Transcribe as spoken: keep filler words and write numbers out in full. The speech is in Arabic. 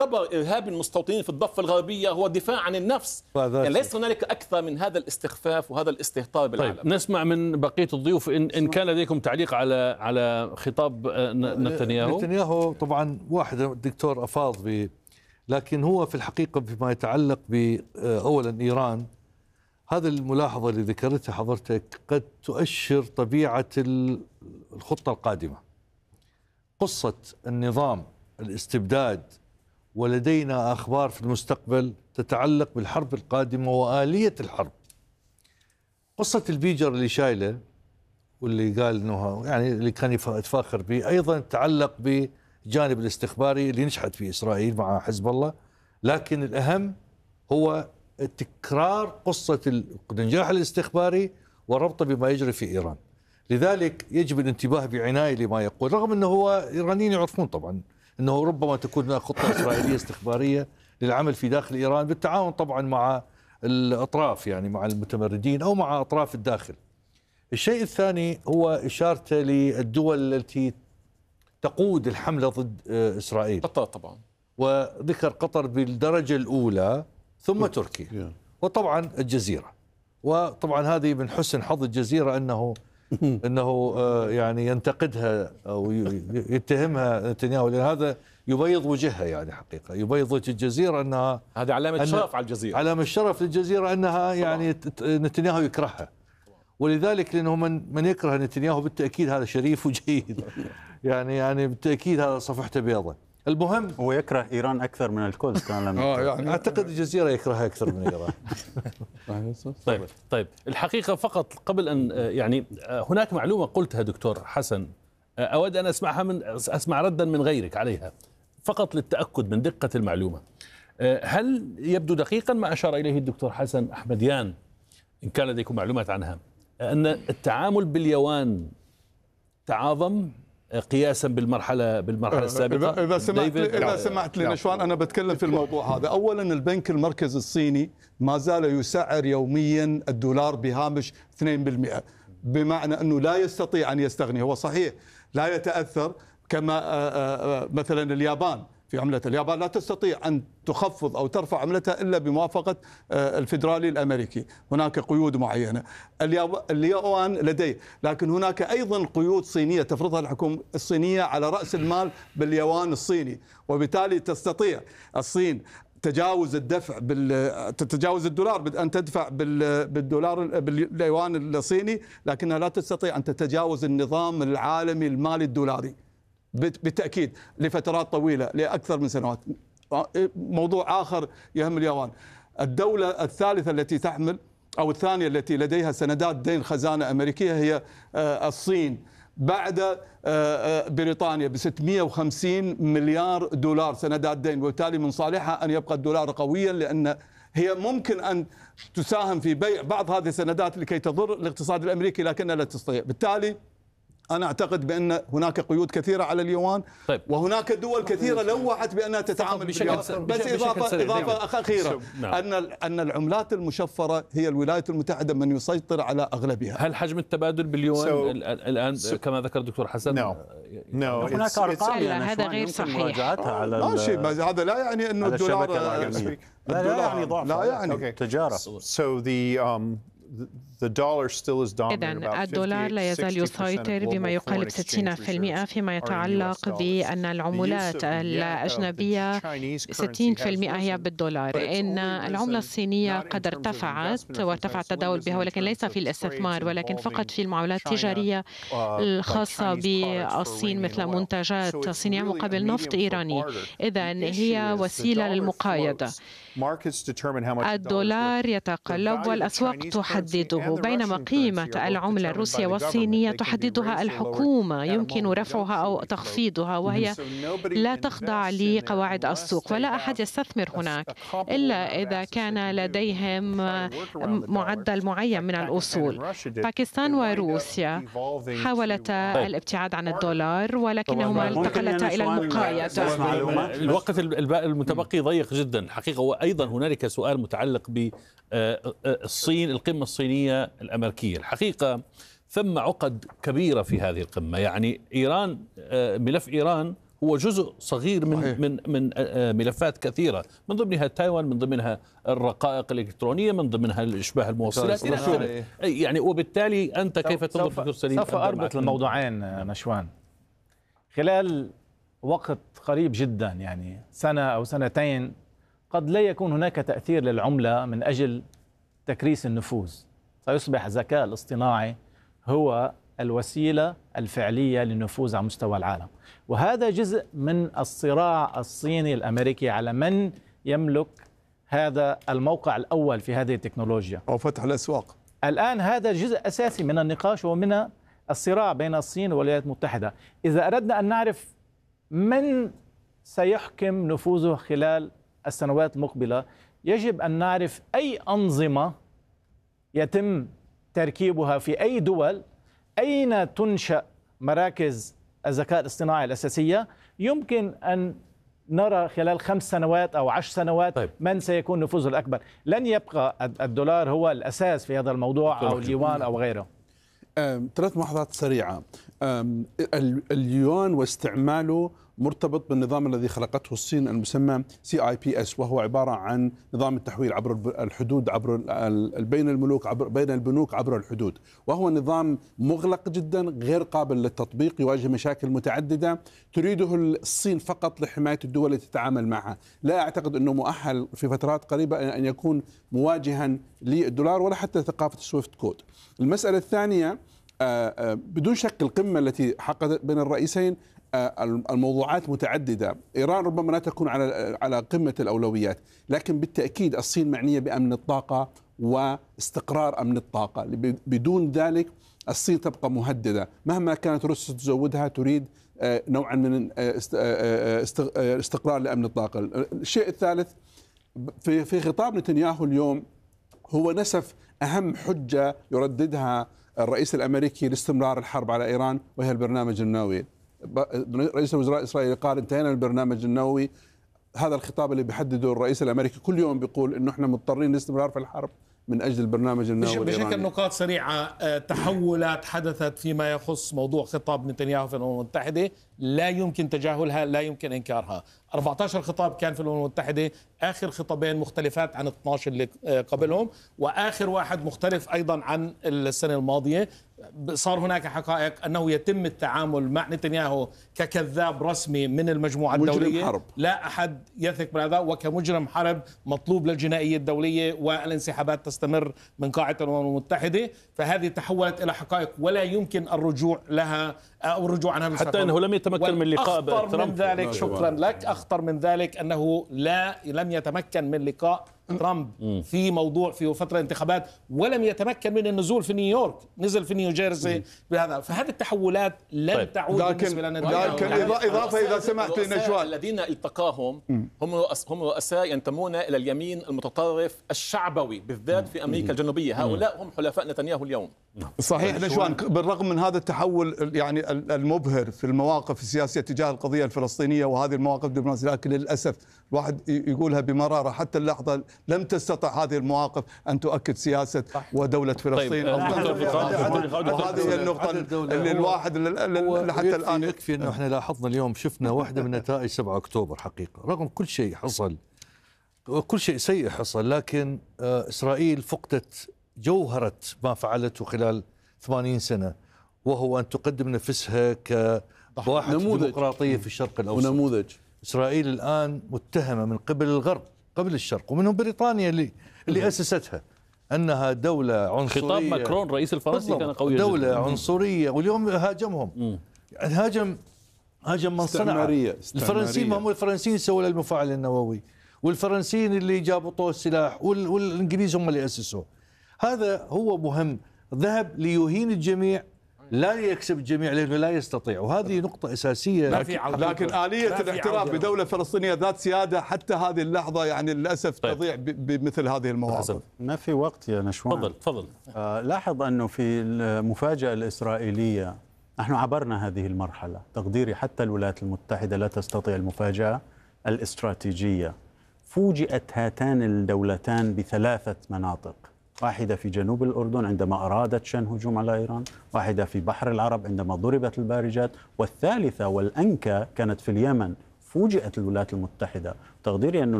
إرهاب المستوطنين في الضفة الغربية هو دفاع عن النفس، يعني ليس هنالك أكثر من هذا الاستخفاف وهذا الاستهتار بالعالم. طيب نسمع من بقية الضيوف إن, إن كان لديكم تعليق على على خطاب نتنياهو. نتنياهو طبعا واحد الدكتور أفاض به، لكن هو في الحقيقة فيما يتعلق بأولا إيران، هذا الملاحظة اللي ذكرتها حضرتك قد تؤشر طبيعة الخطة القادمة. قصة النظام الاستبداد ولدينا أخبار في المستقبل تتعلق بالحرب القادمة وآلية الحرب. قصة البيجر اللي شايله واللي قال أنه يعني اللي كان يتفاخر به أيضا تتعلق بجانب الاستخباري اللي نجحت في إسرائيل مع حزب الله، لكن الأهم هو تكرار قصة النجاح الاستخباري وربطه بما يجري في إيران. لذلك يجب الانتباه بعناية لما يقول، رغم أنه هو إيرانيين يعرفون طبعا أنه ربما تكون خطة إسرائيلية استخبارية للعمل في داخل إيران بالتعاون طبعا مع الأطراف، يعني مع المتمردين أو مع أطراف الداخل. الشيء الثاني هو إشارته للدول التي تقود الحملة ضد إسرائيل، قطر طبعا، وذكر قطر بالدرجة الأولى ثم تركيا وطبعا الجزيرة. وطبعا هذه من حسن حظ الجزيرة أنه أنه يعني ينتقدها أو يتهمها نتنياهو، لأن هذا يبيض وجهها، يعني حقيقة يبيض وجه الجزيرة أنها هذه علامة شرف على الجزيرة، علامة شرف للجزيرة أنها يعني نتنياهو يكرهها. ولذلك لأنه من من يكره نتنياهو بالتأكيد هذا شريف وجيد، يعني يعني بالتأكيد هذا صفحته بيضة. المهم هو يكره إيران أكثر من الكل كان لما آه يعني أعتقد الجزيرة يكرهها أكثر من إيران. طيب طيب الحقيقة فقط قبل أن يعني هناك معلومة قلتها دكتور حسن، أود أن أسمعها من أسمع ردا من غيرك عليها فقط للتأكد من دقة المعلومة. هل يبدو دقيقا ما أشار إليه الدكتور حسن أحمديان، إن كان لديكم معلومات عنها، أن التعامل باليوان تعاظم قياسا بالمرحله بالمرحله السابقه؟ اذا سمعت اذا سمعت لي نشوان انا بتكلم في الموضوع هذا. اولا البنك المركزي الصيني ما زال يسعر يوميا الدولار بهامش اثنين بالمئة، بمعنى انه لا يستطيع ان يستغني. هو صحيح لا يتاثر كما مثلا اليابان في عملة اليابان لا تستطيع أن تخفض أو ترفع عملتها إلا بموافقة الفيدرالي الأمريكي، هناك قيود معينة. اليوان لديه، لكن هناك أيضا قيود صينية تفرضها الحكومة الصينية على رأس المال باليوان الصيني، وبالتالي تستطيع الصين تجاوز الدفع بال تتجاوز الدولار أن تدفع بالدولار باليوان الصيني، لكنها لا تستطيع أن تتجاوز النظام العالمي المالي الدولاري بالتأكيد لفترات طويلة لأكثر من سنوات. موضوع آخر يهم اليابان، الدولة الثالثة التي تحمل أو الثانية التي لديها سندات دين خزانة أمريكية هي الصين، بعد بريطانيا ب ستمئة وخمسين مليار دولار سندات دين، وبالتالي من صالحها أن يبقى الدولار قويا، لأن هي ممكن أن تساهم في بيع بعض هذه السندات لكي تضر الاقتصاد الأمريكي لكنها لا تستطيع. بالتالي أنا أعتقد بأن هناك قيود كثيرة على اليوان. طيب. وهناك دول كثيرة لوحت بأنها تتعامل باليوان. بس إضافة إضافة أخيرة أن أن العملات المشفرة هي الولايات المتحدة من يسيطر على أغلبها. هل حجم التبادل باليوان so, الآن so, كما ذكر الدكتور حسن؟ no. No. هناك أرقام يعني هذا غير صحيح. على لا شيء، هذا لا يعني أنه الدولار لا يعني ضعف، لا يعني تجارة. So the um إذن الدولار لا يزال يسيطر بما يقارب ستين بالمئة فيما يتعلق بأن العملات الأجنبية ستين بالمئة هي بالدولار. إن العملة الصينية قد ارتفعت وارتفع التداول بها، ولكن ليس في الاستثمار ولكن فقط في المعاملات التجارية الخاصة بالصين مثل منتجات صينية مقابل نفط إيراني. إذن هي وسيلة للمقايضة. الدولار يتقلب والأسواق تحدده، بينما قيمة العملة الروسية والصينية تحددها الحكومة، يمكن رفعها أو تخفيضها، وهي لا تخضع لقواعد السوق، ولا أحد يستثمر هناك إلا إذا كان لديهم معدل معين من الأصول. باكستان وروسيا حاولتا الابتعاد عن الدولار ولكنهما انتقلتا إلى المقايضة. الوقت المتبقي ضيق جدا الحقيقة. وأيضا هنالك سؤال متعلق بالصين، القمة الصينية الأمريكية. الحقيقة ثم عقد كبيرة في هذه القمة، يعني إيران، ملف إيران هو جزء صغير من من من ملفات كثيره، من ضمنها تايوان، من ضمنها الرقائق الالكترونيه، من ضمنها الاشباه الموصلات الى اخره. يعني وبالتالي انت كيف تنظر دكتور سليم؟ سوف اربط الموضوعين نشوان. خلال وقت قريب جدا، يعني سنه او سنتين، قد لا يكون هناك تاثير للعمله من اجل تكريس النفوذ. سيصبح الذكاء الاصطناعي هو الوسيله الفعليه للنفوذ على مستوى العالم، وهذا جزء من الصراع الصيني الامريكي على من يملك هذا الموقع الاول في هذه التكنولوجيا او فتح الاسواق. الان هذا جزء اساسي من النقاش ومن الصراع بين الصين والولايات المتحده. اذا اردنا ان نعرف من سيحكم نفوذه خلال السنوات المقبله، يجب ان نعرف اي انظمه يتم تركيبها في اي دول، أين تنشأ مراكز الذكاء الاصطناعي الأساسية. يمكن أن نرى خلال خمس سنوات أو عشر سنوات طيب. من سيكون نفوذه الأكبر. لن يبقى الدولار هو الأساس في هذا الموضوع أو اليوان أو غيره. ثلاث ملاحظات سريعة. اليوان واستعماله مرتبط بالنظام الذي خلقته الصين المسمى سي آي بي إس، وهو عبارة عن نظام التحويل عبر الحدود، عبر بين الملوك، عبر بين البنوك عبر الحدود، وهو نظام مغلق جدا غير قابل للتطبيق، يواجه مشاكل متعددة تريده الصين فقط لحماية الدول التي تتعامل معها. لا أعتقد أنه مؤهل في فترات قريبة أن يكون مواجها للدولار ولا حتى ثقافة السويفت كود. المسألة الثانية، بدون شك القمة التي حققت بين الرئيسين الموضوعات متعددة. إيران ربما لا تكون على على قمة الأولويات، لكن بالتأكيد الصين معنية بأمن الطاقة واستقرار أمن الطاقة. بدون ذلك الصين تبقى مهددة، مهما كانت روسيا تزودها تريد نوعا من استقرار لأمن الطاقة. الشيء الثالث، في في خطاب نتنياهو اليوم هو نسف أهم حجة يرددها الرئيس الأمريكي لاستمرار الحرب على إيران، وهي البرنامج النووي. رئيس الوزراء الإسرائيلي قال انتهينا من البرنامج النووي. هذا الخطاب اللي بيحدده الرئيس الأمريكي كل يوم بيقول إنه إحنا مضطرين للاستمرار في الحرب من أجل البرنامج النووي الإيراني. بشكل نقاط سريعة، تحولات حدثت فيما يخص موضوع خطاب نتنياهو في الأمم المتحدة لا يمكن تجاهلها، لا يمكن إنكارها. أربعة عشر خطاب كان في الأمم المتحدة، آخر خطابين مختلفات عن اثني عشر اللي قبلهم، وآخر واحد مختلف أيضا عن السنة الماضية. صار هناك حقائق أنه يتم التعامل مع نتنياهو ككذاب رسمي من المجموعة الدولية، حرب. لا أحد يثق بهذا، وكمجرم حرب مطلوب للجنائية الدولية، والانسحابات تستمر من قاعة الأمم المتحدة. فهذه تحولت إلى حقائق ولا يمكن الرجوع لها أو الرجوع عنها، حتى أنه لم يتمكن من لقاء أخطر من ذلك، شكرا لك، أخطر من ذلك أنه لا لم يتمكن من لقاء ترامب في موضوع في فترة انتخابات، ولم يتمكن من النزول في نيويورك، نزل في نيوجيرسي بهذا. فهذه التحولات لن طيب. تعود بالنسبة لنا. لكن إضافة إذا سمحت لي نشوان، الذين التقاهم هم هم رؤساء ينتمون إلى اليمين المتطرف الشعبوي بالذات في أمريكا الجنوبية. هؤلاء هم حلفاء نتنياهو اليوم. صحيح نشوان، بالرغم من هذا التحول يعني المبهر في المواقف السياسية تجاه القضية الفلسطينية وهذه المواقف الدبلوماسية، لكن للأسف الواحد يقولها بمرارة حتى اللحظة لم تستطع هذه المواقف أن تؤكد سياسة ودولة فلسطين. طيب. وهذه هي النقطة اللي الواحد حتى الآن يكفي أنه احنا لاحظنا اليوم، شفنا واحدة من نتائج سبعة أكتوبر حقيقة، رغم كل شيء حصل، كل شيء سيء حصل، لكن إسرائيل فقدت جوهرة ما فعلته خلال ثمانين سنة، وهو أن تقدم نفسها كواحد ديمقراطية في الشرق الأوسط. ونموذج. إسرائيل الآن متهمة من قبل الغرب قبل الشرق، ومنهم بريطانيا اللي اللي أسستها أنها دولة عنصرية. خطاب ماكرون رئيس الفرنسي كان قوي، دولة جدا. عنصرية، واليوم هاجمهم. يعني هاجم هاجم من صنع الفرنسيين. ما هم الفرنسيين سووا المفاعل النووي، والفرنسيين اللي جابوا طوى السلاح، والإنجليز هم اللي أسسوه. هذا هو مهم، ذهب ليهين الجميع لا يكسب الجميع لأنه لا يستطيع، وهذه نقطة أساسية. لكن, لكن آلية الاعتراف بدولة فلسطينية ذات سيادة حتى هذه اللحظة يعني للأسف طيب. تضيع بمثل هذه المواقف. ما في وقت يا نشوان. تفضل تفضل. آه لاحظ أنه في المفاجأة الإسرائيلية نحن عبرنا هذه المرحلة، تقديري حتى الولايات المتحدة لا تستطيع المفاجأة الاستراتيجية. فوجئت هاتان الدولتان بثلاثة مناطق واحدة في جنوب الأردن عندما أرادت شن هجوم على إيران، واحدة في بحر العرب عندما ضربت البارجات، والثالثة والأنكى كانت في اليمن. فوجئت الولايات المتحدة. تقديري أن